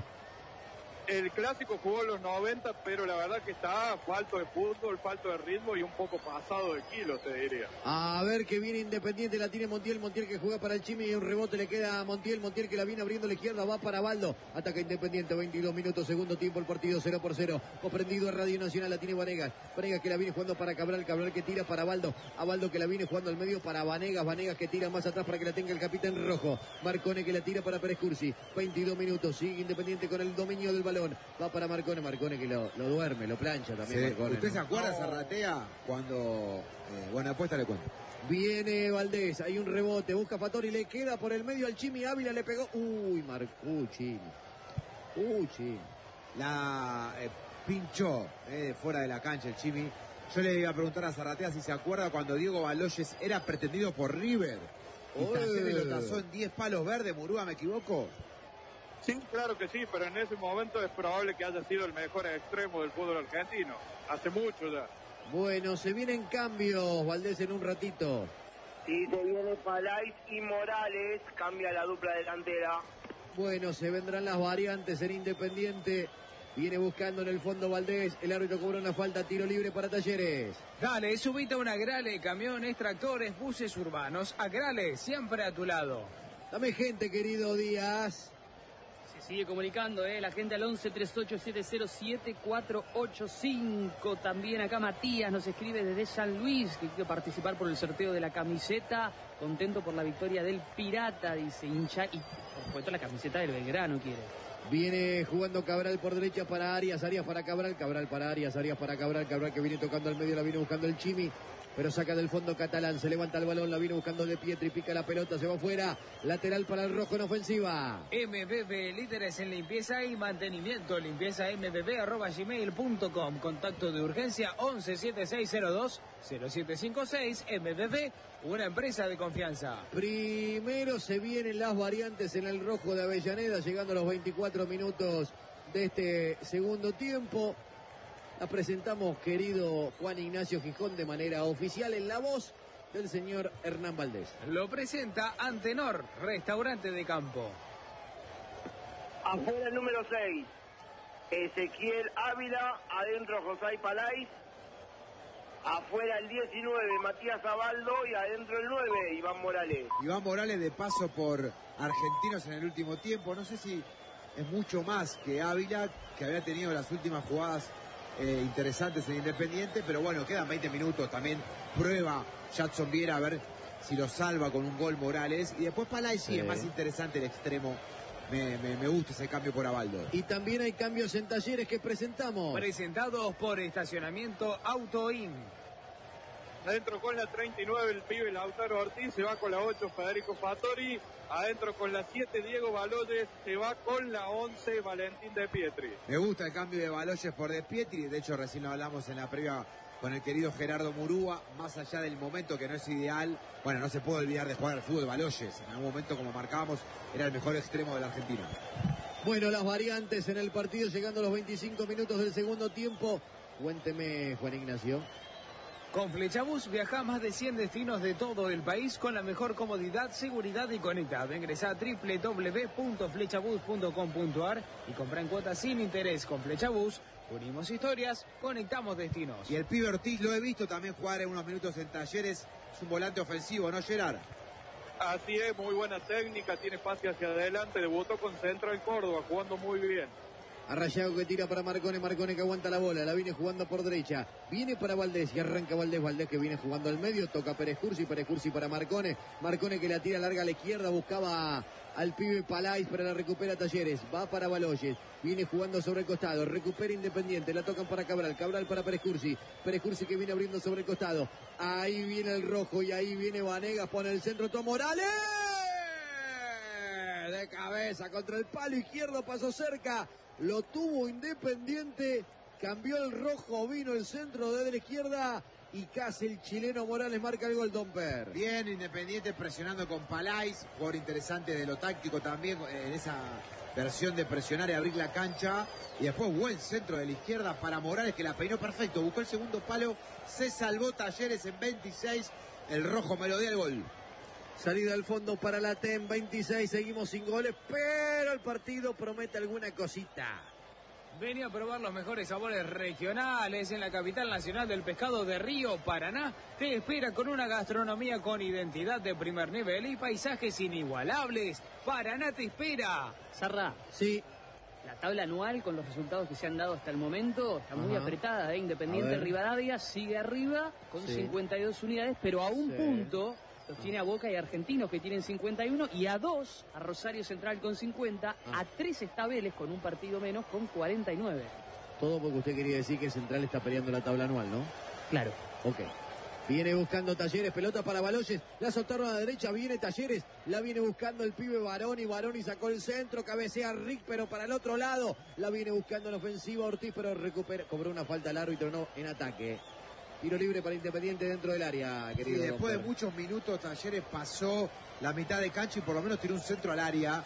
El clásico jugó en los noventa, pero la verdad que está falto de fútbol, falto de ritmo y un poco pasado de kilos, te diría. A ver que viene Independiente, la tiene Montiel, Montiel que juega para el Chimi y un rebote le queda a Montiel, Montiel que la viene abriendo a la izquierda, va para Baldo, ataca Independiente, veintidós minutos, segundo tiempo, el partido cero por cero, comprendido a Radio Nacional, la tiene Vanegas, Vanegas que la viene jugando para Cabral, Cabral que tira para Baldo, a Baldo que la viene jugando al medio para Vanegas, Vanegas que tira más atrás para que la tenga el capitán rojo, Marcone que la tira para Pérez Cursi, veintidós minutos, sigue Independiente con el dominio del balón, va para Marcone, Marcone que lo, lo duerme, lo plancha también. Sí. Marcone, ¿Usted ¿no? se acuerda, No. Zarratea, cuando... Eh, bueno, después te le cuento. Viene Valdés, hay un rebote, busca Fattori, le queda por el medio al Chimi, Ávila le pegó. Uy, Marcú, Chimi. Uy, Chimi. La eh, pinchó eh, fuera de la cancha el Chimi. Yo le iba a preguntar a Zarratea si se acuerda cuando Diego Baloyes era pretendido por River. Y Talleres lo tasó en diez palos verdes, Murúa, ¿me equivoco? Sí, claro que sí, pero en ese momento es probable que haya sido el mejor extremo del fútbol argentino. Hace mucho ya. Bueno, se vienen cambios, Valdés, en un ratito. Sí, se viene Palais y Morales, cambia la dupla delantera. Bueno, se vendrán las variantes en Independiente. Viene buscando en el fondo Valdés, el árbitro cobra una falta, tiro libre para Talleres. Dale, subite a una Grale, camiones, tractores, buses urbanos. A Grale, siempre a tu lado. Dame gente, querido Díaz. Se sigue comunicando, ¿eh? La gente al once treinta y ocho setenta siete cuatro ocho cinco. También acá Matías nos escribe desde San Luis, que quiere participar por el sorteo de la camiseta. Contento por la victoria del Pirata, dice hincha. Y por supuesto la camiseta del Belgrano quiere. Viene jugando Cabral por derecha para Arias, Arias para Cabral, Cabral para Arias, Arias para Cabral, Cabral que viene tocando al medio, la viene buscando el Chimi, pero saca del fondo Catalán, se levanta el balón, la viene buscando De Pietri, pica la pelota, se va afuera, lateral para el rojo en ofensiva. M B B, líderes en limpieza y mantenimiento. Limpieza m b b arroba gmail punto com. Contacto de urgencia once setenta y seis cero dos cero siete cinco seis. M B B, una empresa de confianza. Primero se vienen las variantes en el rojo de Avellaneda, llegando a los veinticuatro minutos de este segundo tiempo. La presentamos, querido Juan Ignacio Gijón, de manera oficial en la voz del señor Hernán Valdés. Lo presenta Antenor, restaurante de campo. Afuera el número seis, Ezequiel Ávila. Adentro José Palais. Afuera el diecinueve, Matías Abaldo. Y adentro el nueve, Iván Morales. Iván Morales de paso por Argentinos en el último tiempo. No sé si es mucho más que Ávila, que había tenido las últimas jugadas eh, interesantes en Independiente. Pero bueno, quedan veinte minutos. También prueba Jadson Viera a ver si lo salva con un gol Morales. Y después Palais sí, sí, es más interesante el extremo. Me, me, me gusta ese cambio por Abaldo. Y también hay cambios en Talleres que presentamos. Presentados por Estacionamiento Autoin. Adentro con la treinta y nueve el pibe Lautaro Ortiz, se va con la ocho Federico Fattori. Adentro con la siete Diego Baloyes, se va con la once Valentín De Pietri. Me gusta el cambio de Baloyes por De Pietri. De hecho recién lo hablamos en la previa con el querido Gerardo Murúa. Más allá del momento que no es ideal, bueno, no se puede olvidar de jugar al fútbol. Baloyes en algún momento, como marcábamos, era el mejor extremo de la Argentina. Bueno, las variantes en el partido llegando a los veinticinco minutos del segundo tiempo. Cuénteme, Juan Ignacio. Con Flechabús viaja a más de cien destinos de todo el país con la mejor comodidad, seguridad y conectado. Ingresa a doble u doble u doble u punto flechabús punto com punto a r y compra en cuotas sin interés. Con Flechabús unimos historias, conectamos destinos. Y el pibe Ortiz lo he visto también jugar en unos minutos en Talleres. Es un volante ofensivo, ¿no, Gerard? Así es, muy buena técnica, tiene pase hacia adelante, debutó con Central Córdoba, jugando muy bien. Arrayago que tira para Marcone, Marcone que aguanta la bola, la viene jugando por derecha, viene para Valdés y arranca Valdés, Valdés que viene jugando al medio, toca Pérez Cursi, Pérez Cursi para Marcone, Marcone que la tira larga a la izquierda, buscaba al pibe Palais, pero la recupera Talleres, va para Baloyes, viene jugando sobre el costado, recupera Independiente, la tocan para Cabral, Cabral para Pérez Cursi, Pérez Cursi que viene abriendo sobre el costado, ahí viene el rojo y ahí viene Vanegas, pone el centro, Tom Morales, de cabeza contra el palo izquierdo, pasó cerca. Lo tuvo Independiente, cambió el rojo, vino el centro desde la izquierda y casi el chileno Morales marca el gol, Domper. Bien, Independiente presionando con Palais, jugador interesante de lo táctico también en esa versión de presionar y abrir la cancha. Y después buen centro de la izquierda para Morales que la peinó perfecto, buscó el segundo palo, se salvó Talleres en veintiséis, el rojo melodía el gol. Salida al fondo para la T E M, veintiséis, seguimos sin goles, pero el partido promete alguna cosita. Venía a probar los mejores sabores regionales en la capital nacional del pescado de Río, Paraná. Te espera con una gastronomía con identidad de primer nivel y paisajes inigualables. Paraná te espera. Sarra. Sí. La tabla anual con los resultados que se han dado hasta el momento está muy Ajá. apretada. ¿eh? Independiente Rivadavia sigue arriba con sí. cincuenta y dos unidades, pero a un sí. punto los tiene a Boca y Argentinos que tienen cincuenta y uno y a dos a Rosario Central con cincuenta, ah. a tres está Vélez con un partido menos con cuarenta y nueve. Todo porque usted quería decir que Central está peleando la tabla anual, ¿no? Claro. Ok. Viene buscando Talleres, pelota para Baloyes, la soltaron a la derecha, viene Talleres, la viene buscando el pibe Baroni, Baroni sacó el centro, cabecea Rick, pero para el otro lado, la viene buscando en ofensiva Ortiz, pero recupera, cobró una falta al árbitro, no, en ataque. Tiro libre para Independiente dentro del área, querido. Sí, después doctor. de muchos minutos Talleres pasó la mitad de cancha y por lo menos tiró un centro al área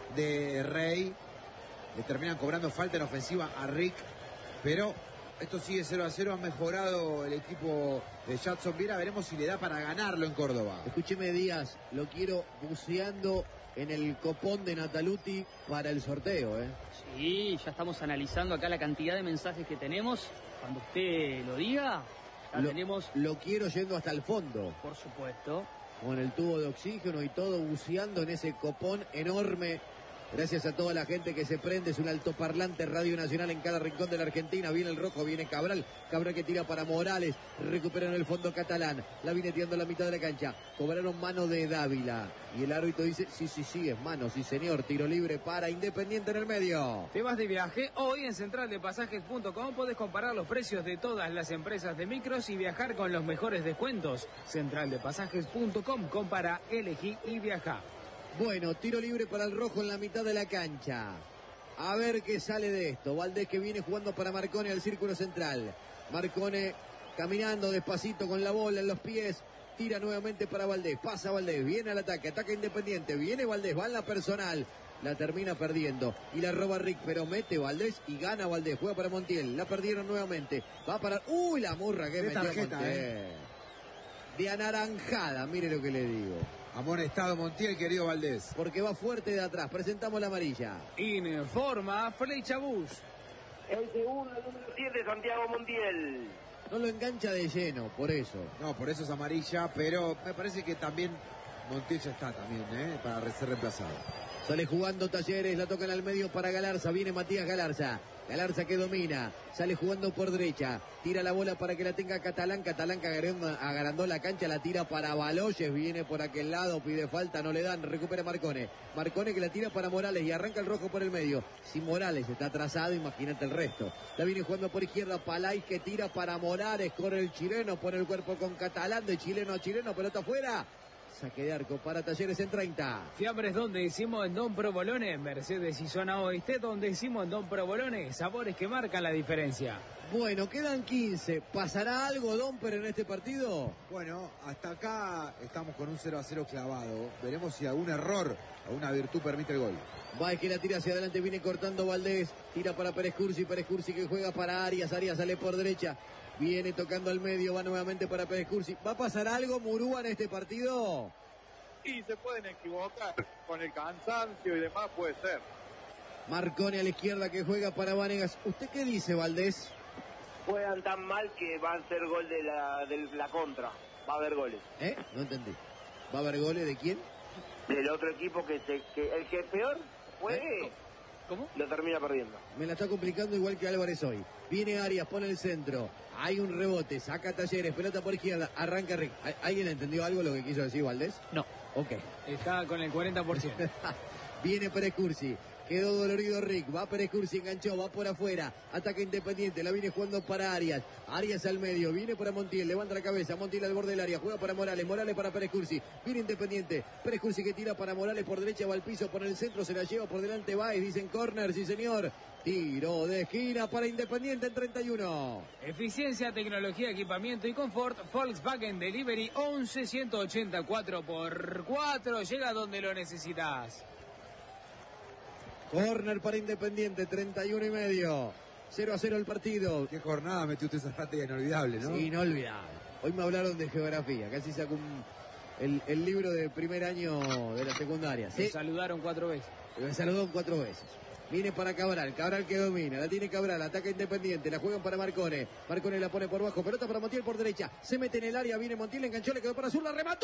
de Rey. Le terminan cobrando falta en ofensiva a Rick, pero esto sigue cero a cero, ha mejorado el equipo de Jadson Viera, veremos si le da para ganarlo en Córdoba. Escúcheme, Díaz, lo quiero buceando en el copón de Nataluti para el sorteo, ¿eh? Sí, ya estamos analizando acá la cantidad de mensajes que tenemos. Cuando usted lo diga, ya Lo, tenemos, lo quiero yendo hasta el fondo, por supuesto. con el tubo de oxígeno y todo, buceando en ese copón enorme. Gracias a toda la gente que se prende, es un altoparlante Radio Nacional en cada rincón de la Argentina. Viene el rojo, viene Cabral, Cabral que tira para Morales, recuperan el fondo catalán, la viene tirando a la mitad de la cancha, cobraron mano de Dávila, y el árbitro dice, sí, sí, sí, es mano, sí señor, tiro libre para Independiente en el medio. Te vas de viaje, hoy en central de pasajes punto com podés comparar los precios de todas las empresas de micros y viajar con los mejores descuentos. central de pasajes punto com, compara, elegí y viaja. Bueno, tiro libre para el rojo en la mitad de la cancha. A ver qué sale de esto. Valdés que viene jugando para Marcone al círculo central. Marcone caminando despacito con la bola en los pies. Tira nuevamente para Valdés. Pasa Valdés. Viene al ataque. Ataca Independiente. Viene Valdés. Va en la personal. la termina perdiendo. Y la roba Rick, pero mete Valdés y gana Valdés. Juega para Montiel, la perdieron nuevamente. Va para... ¡Uy, la murra que metió tarjeta, Montiel! Eh. De anaranjada, mire lo que le digo. Amonestado Montiel, querido Valdés. Porque va fuerte de atrás. Presentamos la amarilla. Informa Flecha Bus. El segundo, el número siete, Santiago Montiel. No lo engancha de lleno, por eso. No, por eso es amarilla, pero me parece que también Montiel ya está también, ¿eh? Para ser reemplazado. Sale jugando Talleres, la tocan al medio para Galarza, viene Matías Galarza. Galarza que domina, sale jugando por derecha, tira la bola para que la tenga Catalán, Catalán que agrandó la cancha, la tira para Baloyes, viene por aquel lado, pide falta, no le dan, recupera Marcone. Marcone que la tira para Morales y arranca el rojo por el medio. Si Morales está atrasado, imagínate el resto. La viene jugando por izquierda, Palay que tira para Morales, corre el chileno, pone el cuerpo con Catalán, de chileno a chileno, pelota afuera. Saque de arco para Talleres en treinta. Fiambres donde hicimos en Don Provolone, Mercedes y Zona Oeste donde hicimos en Don Provolone, sabores que marcan la diferencia. Bueno, quedan quince. ¿Pasará algo, Domper, en este partido? Bueno, hasta acá estamos con un cero a cero clavado. Veremos si algún error, alguna virtud permite el gol. Va, es que la tira hacia adelante, viene cortando Valdés. Tira para Pérez Cursi, Pérez Cursi que juega para Arias. Arias sale por derecha. Viene tocando al medio, va nuevamente para Pérez Cursi. ¿Va a pasar algo, Murúa, en este partido? Y se pueden equivocar con el cansancio y demás, puede ser. Marcone a la izquierda que juega para Vanegas. ¿Usted qué dice, Valdés? Juegan tan mal que van a ser gol de la, de la contra. Va a haber goles. ¿Eh? No entendí. ¿Va a haber goles de quién? Del otro equipo que, se, que el que peor juegue, ¿Eh? ¿Cómo? lo termina perdiendo. Me la está complicando igual que Álvarez hoy. Viene Arias, pone el centro. Hay un rebote, saca Talleres, pelota por izquierda, arranca Rick. ¿Alguien entendió algo lo que quiso decir Valdés? No. Ok. Está con el cuarenta por ciento. Viene Pérez Cursi. Quedó dolorido Rick, va Pérez Cursi, enganchó, va por afuera, ataca Independiente, la viene jugando para Arias, Arias al medio, viene para Montiel, levanta la cabeza, Montiel al borde del área, juega para Morales, Morales para Pérez Cursi, viene Independiente, Pérez Cursi que tira para Morales por derecha, va al piso, por el centro, se la lleva por delante, va y dicen corner, sí señor, tiro de esquina para Independiente en treinta y uno. Eficiencia, tecnología, equipamiento y confort, Volkswagen Delivery once ciento ochenta y cuatro por cuatro, llega donde lo necesitas. Corner para Independiente, treinta y uno y medio. cero a cero el partido. Qué jornada metió usted esa práctica inolvidable, ¿no? Sí, inolvidable. Hoy me hablaron de geografía, casi saco un, el, el libro de primer año de la secundaria. Se ¿Sí? saludaron cuatro veces. Me saludó cuatro veces. Viene para Cabral, Cabral que domina, la tiene Cabral, ataca Independiente, la juegan para Marcone. Marcone la pone por bajo, pelota para Montiel por derecha. Se mete en el área, viene Montiel, enganchó, le quedó para azul, la remató.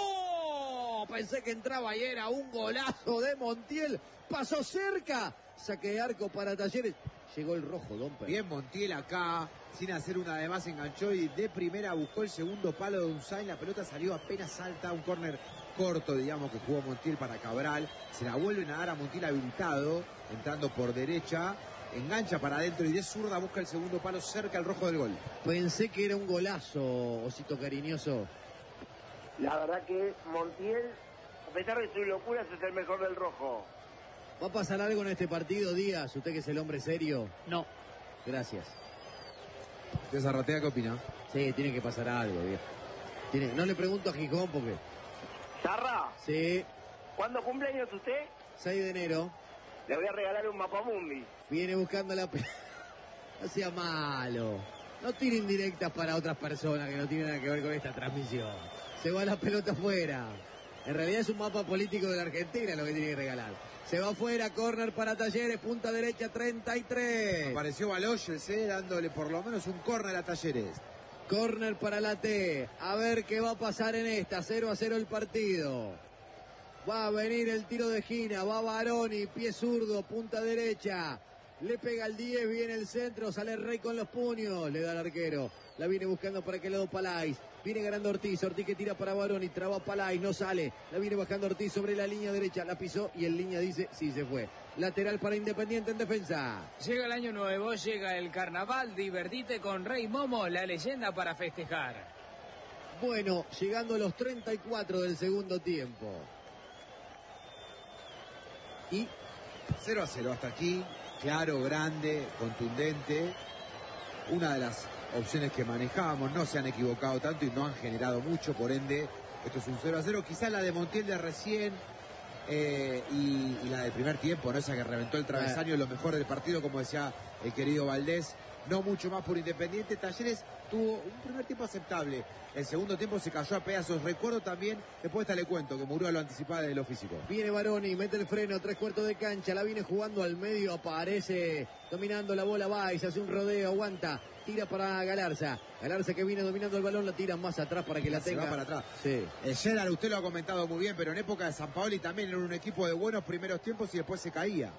Pensé que entraba y era un golazo de Montiel. Pasó cerca. Saque de arco para Talleres. Llegó el rojo, Domper. Bien Montiel acá, sin hacer una de más, enganchó y de primera buscó el segundo palo de Unzain. La pelota salió apenas salta, un córner corto, digamos, que jugó Montiel para Cabral. Se la vuelven a dar a Montiel habilitado, entrando por derecha. Engancha para adentro y de zurda busca el segundo palo cerca al rojo del gol. Pensé que era un golazo, osito cariñoso. La verdad que Montiel, a pesar de sus locuras, es el mejor del rojo. ¿Va a pasar algo en este partido, Díaz? Usted que es el hombre serio. No. Gracias. ¿Usted Zarratea qué opina? Sí, tiene que pasar algo, viejo. Tiene... No le pregunto a Gijón porque... Zarra, Sí, ¿cuándo cumpleaños usted? seis de enero. Le voy a regalar un mapamundi. Viene buscando la... pe- No sea malo. No tire indirectas para otras personas que no tienen nada que ver con esta transmisión. Se va la pelota afuera. En realidad es un mapa político de la Argentina lo que tiene que regalar. Se va afuera, córner para Talleres, punta derecha, treinta y tres. Apareció Baloyes, eh, dándole por lo menos un córner a Talleres. Córner para la T. A ver qué va a pasar en esta. cero a cero el partido. Va a venir el tiro de esquina. Va Baroni, pie zurdo, punta derecha. Le pega el diez, viene el centro, sale Rey con los puños. Le da al arquero. La viene buscando para aquel lado Palais. Viene ganando Ortiz. Ortiz que tira para Baroni. Traba Palais, no sale. La viene bajando Ortiz sobre la línea derecha. La pisó y en línea dice sí se fue. Lateral para Independiente en defensa. Llega el año nuevo, llega el carnaval. Divertite con Rey Momo, la leyenda para festejar. Bueno, llegando a los treinta y cuatro del segundo tiempo. Y cero a cero hasta aquí. Claro, grande, contundente. Una de las opciones que manejábamos, no se han equivocado tanto y no han generado mucho, por ende, esto es un cero a cero. Quizás la de Montiel de recién Eh, y, y la del primer tiempo, ¿no? Esa que reventó el travesaño, lo mejor del partido, como decía el querido Valdés. No mucho más por Independiente. Talleres tuvo un primer tiempo aceptable. El segundo tiempo se cayó a pedazos. Recuerdo también, después esta le cuento, que Murúa lo anticipaba desde lo físico. Viene Baroni, mete el freno, tres cuartos de cancha, la viene jugando al medio, aparece dominando la bola, va y se hace un rodeo, aguanta, tira para Galarza. Galarza que viene dominando el balón, la tira más atrás para que la se tenga. va para atrás. Sí. El Gerard, usted lo ha comentado muy bien, pero en época de Sampaoli también era un equipo de buenos primeros tiempos y después se caía.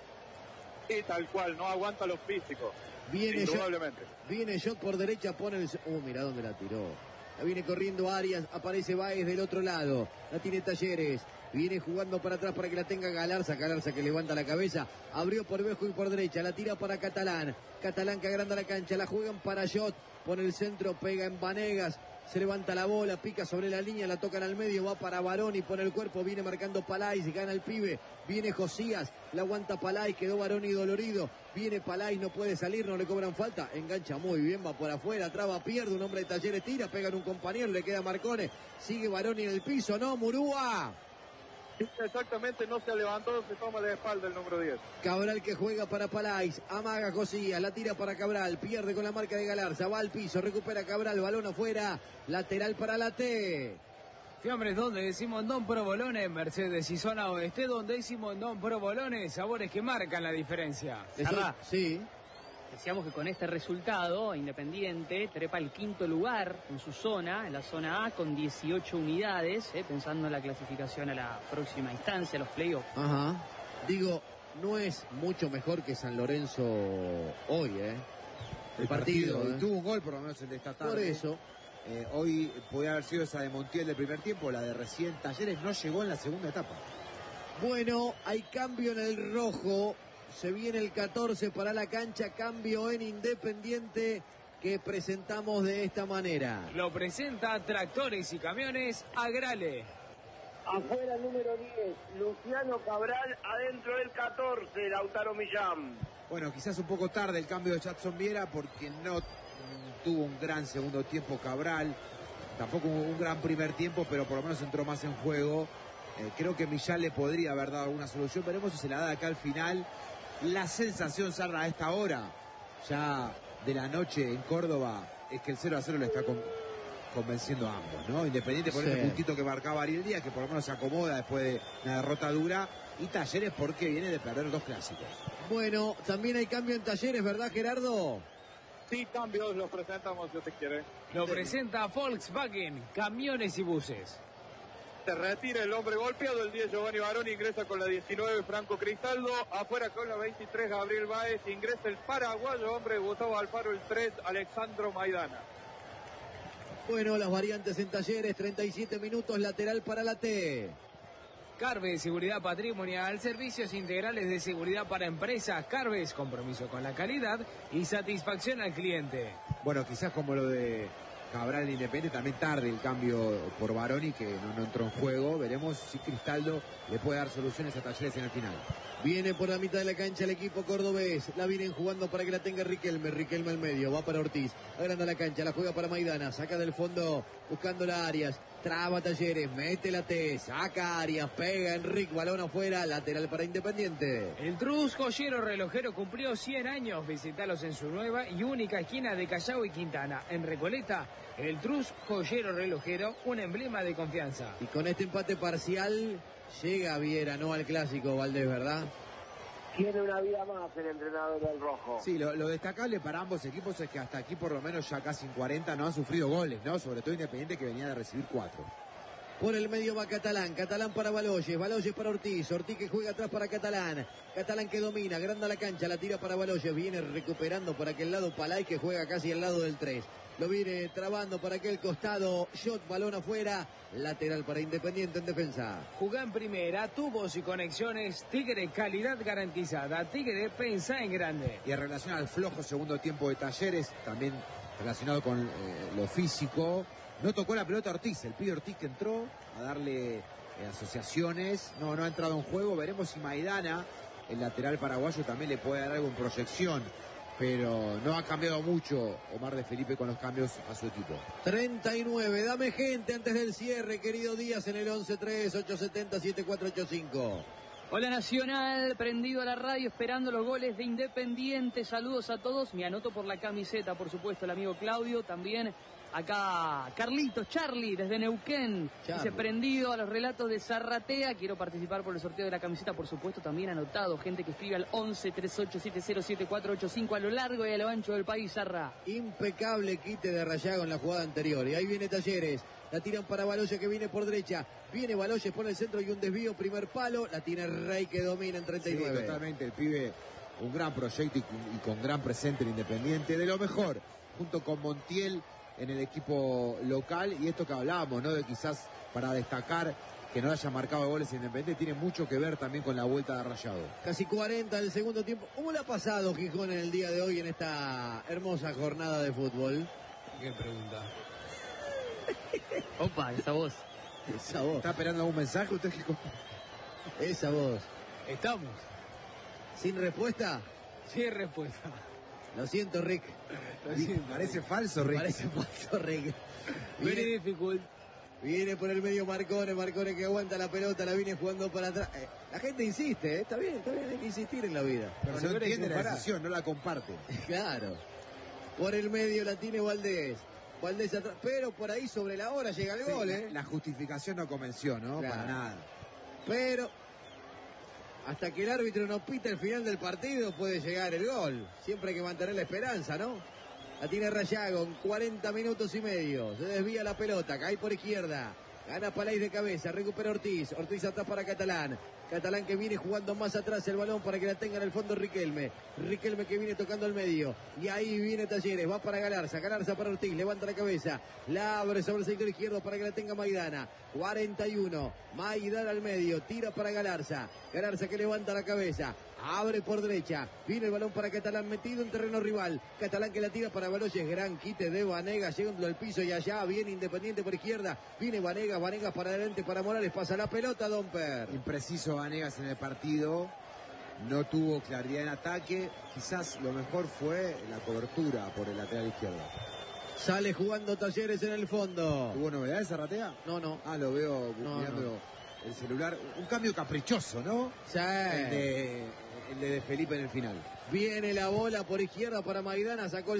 Sí, tal cual, no aguanta los físicos. Viene Indudablemente. Shot, viene Shot por derecha, pone el... Uh, mirá dónde la tiró. La viene corriendo Arias, aparece Báez del otro lado. La tiene Talleres. Viene jugando para atrás para que la tenga Galarza. Galarza que levanta la cabeza. Abrió por Vejo y por derecha. La tira para Catalán. Catalán que agranda la cancha. La juegan para Shot. Pone el centro, pega en Vanegas. Se levanta la bola, pica sobre la línea, la tocan al medio, va para Baroni, pone el cuerpo, viene marcando Palais, gana el pibe, viene Josías, la aguanta Palais, quedó Baroni dolorido, viene Palais, no puede salir, no le cobran falta, engancha muy bien, va por afuera, traba, pierde, un hombre de Talleres tira, pega en un compañero, le queda Marcone, sigue Baroni en el piso, ¿no, Murúa? Exactamente, no se levantó, se toma de espalda el número diez. Cabral que juega para Palais, amaga Josías, la tira para Cabral, pierde con la marca de Galarza, va al piso, recupera Cabral, balón afuera, lateral para la T. Fiambres donde decimos Don Provolone, Mercedes y zona oeste, donde decimos Don Provolone, sabores que marcan la diferencia. Eso, sí. Decíamos que con este resultado, Independiente trepa el quinto lugar en su zona, en la zona A, con dieciocho unidades, eh, pensando en la clasificación a la próxima instancia, los playoffs. Ajá. Digo, no es mucho mejor que San Lorenzo hoy, ¿eh? El, El partido. partido ¿eh? Y tuvo un gol por lo menos el de esta tarde. Por eso. Eh, hoy podía haber sido esa de Montiel del primer tiempo, la de recién Talleres no llegó en la segunda etapa. Bueno, hay cambio en el rojo. Se viene el catorce para la cancha, cambio en Independiente que presentamos de esta manera. Lo presenta Tractores y Camiones Agrale. Afuera número diez, Luciano Cabral, adentro el catorce, Lautaro Millán. Bueno, quizás un poco tarde el cambio de Jackson Viera porque no mm, tuvo un gran segundo tiempo Cabral, tampoco un gran primer tiempo, pero por lo menos entró más en juego. Eh, creo que Millán le podría haber dado alguna solución, veremos si se la da acá al final. La sensación, Sarra, a esta hora ya de la noche en Córdoba es que el cero a cero le está con, convenciendo a ambos, ¿no? Independiente por sí. Ese puntito que marcaba Ariel Díaz, que por lo menos se acomoda después de una derrota dura, y Talleres porque viene de perder dos clásicos. Bueno, también hay cambio en Talleres, ¿verdad, Gerardo? Sí, cambios, los presentamos si usted quiere. Lo presenta Volkswagen, Camiones y Buses. Se retira el hombre golpeado, el diez Giovanni Baroni, ingresa con la diecinueve Franco Cristaldo, afuera con la veintitrés Gabriel Báez, ingresa el paraguayo hombre Gustavo Alfaro, el tres Alexandro Maidana. Bueno, las variantes en Talleres, treinta y siete minutos, lateral para la T. Carves, seguridad patrimonial, servicios integrales de seguridad para empresas. Carves, compromiso con la calidad y satisfacción al cliente. Bueno, quizás como lo de Cabral Independiente, también tarde el cambio por Baroni, que no, no entró en juego. Veremos si Cristaldo le puede dar soluciones a Talleres en el final. Viene por la mitad de la cancha el equipo cordobés. La vienen jugando para que la tenga Riquelme. Riquelme al medio, va para Ortiz. Agranda la cancha, la juega para Maidana. Saca del fondo, buscando la Arias. Traba Talleres, mete la T, saca Arias, pega Enrique, balón afuera, lateral para Independiente. El Trus Joyero Relojero cumplió cien años. Visitalos en su nueva y única esquina de Callao y Quintana. En Recoleta, el Trus Joyero Relojero, un emblema de confianza. Y con este empate parcial, llega Viera, no al clásico, Valdés, ¿verdad? Tiene una vida más el entrenador del rojo. Sí, lo, lo destacable para ambos equipos es que hasta aquí por lo menos ya casi en cuarenta no han sufrido goles, ¿no? Sobre todo Independiente, que venía de recibir cuatro. Por el medio va Catalán, Catalán para Baloyes, Baloyes para Ortiz, Ortiz que juega atrás para Catalán, Catalán que domina, agranda la cancha, la tira para Baloyes, viene recuperando por aquel lado Palais que juega casi al lado del tres. Lo viene trabando por aquel costado, shot, balón afuera, lateral para Independiente en defensa. Jugá en primera, tubos y conexiones, Tigre, calidad garantizada. Tigre, pensá en grande. Y en relación al flojo segundo tiempo de Talleres, también relacionado con eh, lo físico, no tocó la pelota Ortiz, el pibe Ortiz que entró a darle eh, asociaciones, no, no ha entrado en juego. Veremos si Maidana, el lateral paraguayo, también le puede dar algo en proyección. pero no ha cambiado mucho Omar de Felipe con los cambios a su equipo. treinta y nueve, dame gente antes del cierre, querido Díaz, en el once tres, ocho siete cero, siete cuatro ocho cinco. Hola Nacional, prendido a la radio esperando los goles de Independiente. Saludos a todos, me anoto por la camiseta, por supuesto, el amigo Claudio. También acá Carlitos, Charlie, desde Neuquén. Charlie. Dice, prendido a los relatos de Zarratea. Quiero participar por el sorteo de la camiseta, por supuesto, también anotado. Gente que escribe al once tres ocho siete cero siete cuatro ocho cinco a lo largo y a lo ancho del país, Zarra. Impecable quite de Rayago en la jugada anterior. Y ahí viene Talleres. La tiran para Baloyes que viene por derecha. Viene Baloyes por el centro y un desvío. Primer palo. La tiene Rey que domina en treinta y nueve. Sí, totalmente. El pibe, un gran proyecto y, y con gran presente en Independiente. De lo mejor, junto con Montiel en el equipo local. Y esto que hablábamos, ¿no? De quizás para destacar que no haya marcado goles Independiente. Tiene mucho que ver también con la vuelta de Rayado. Casi cuarenta del segundo tiempo. ¿Cómo le ha pasado Gijón en el día de hoy en esta hermosa jornada de fútbol? ¿Qué pregunta? Opa, esa voz. Esa voz. ¿Está esperando algún mensaje usted? Que... Esa voz. Estamos. ¿Sin respuesta? Sin respuesta. Lo siento, Rick. Lo siento. Parece falso, Rick. Parece falso, Rick. Very Viene, difficult. viene por el medio Marcone, Marcone que aguanta la pelota, la viene jugando para atrás. Eh, la gente insiste, ¿eh? Está bien, está bien, hay que insistir en la vida. Pero se Bueno, entiende la pará. decisión, no la comparte. Claro. Por el medio la tiene Valdés. Valdés atrás, pero por ahí sobre la hora llega el Sí, gol, la, ¿eh? la justificación no convenció, ¿no? Claro. Para nada. Pero hasta que el árbitro no pita el final del partido puede llegar el gol. Siempre hay que mantener la esperanza, ¿no? La tiene Rayago en cuarenta minutos y medio. Se desvía la pelota, cae por izquierda. Gana Palais de cabeza, recupera Ortiz. Ortiz atrás para Catalán. Catalán que viene jugando más atrás el balón para que la tenga en el fondo Riquelme. Riquelme que viene tocando al medio. Y ahí viene Talleres, va para Galarza. Galarza para Ortiz, levanta la cabeza. La abre sobre el sector izquierdo para que la tenga Maidana. cuarenta y uno. Maidana al medio, tira para Galarza. Galarza que levanta la cabeza. Abre por derecha. Viene el balón para Catalán metido en terreno rival. Catalán que la tira para Baloyes. Gran quite de Vanegas llegando al piso y allá viene Independiente por izquierda. Viene Vanegas, Vanegas para adelante para Morales. Pasa la pelota, Domper. Impreciso Vanegas en el partido. No tuvo claridad en ataque. Quizás lo mejor fue la cobertura por el lateral izquierdo. Sale jugando Talleres en el fondo. ¿Hubo novedades, Zarratea? No, no. Ah, lo veo No, mirando no. el celular. Un cambio caprichoso, ¿no? Sí. El de, el de Felipe en el final. Viene la bola por izquierda para Maidana. Sacó el